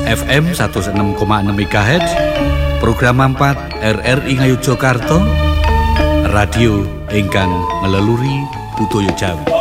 FM 106,6 MHz, program 4 RRI Ngayogyakarta, radio ingkang ngeleluri budaya Jawi.